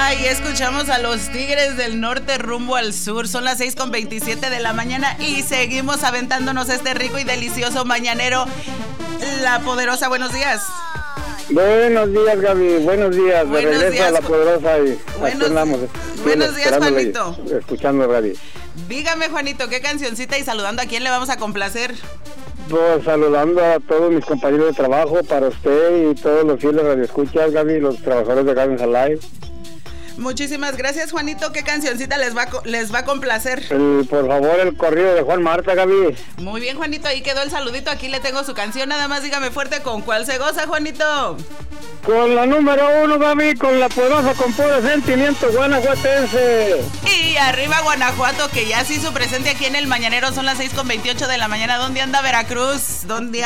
Y escuchamos a los Tigres del Norte rumbo al sur. Son las 6:27 de la mañana y seguimos aventándonos este rico y delicioso mañanero. La Poderosa, buenos días. Buenos días, Gaby. Buenos días. De regreso a La Poderosa y buenos días, Juanito. Escuchando, Gaby. Dígame, Juanito, ¿qué cancioncita y saludando a quién le vamos a complacer? Pues saludando a todos mis compañeros de trabajo, para usted y todos los fieles radioescuchas, Gaby, los trabajadores de Gaby's Alive. Muchísimas gracias, Juanito. ¿Qué cancioncita les va a complacer? Por favor, el corrido de Juan Marta, Gaby. Muy bien, Juanito, ahí quedó el saludito. Aquí le tengo su canción. Nada más dígame fuerte con cuál se goza, Juanito. Con la número 1, Gaby, con La Poderosa, con puro sentimiento guanajuatense. Y arriba Guanajuato, que ya se hizo presente aquí en el Mañanero. Son las 6:28 de la mañana. ¿Dónde anda Veracruz? ¿Dónde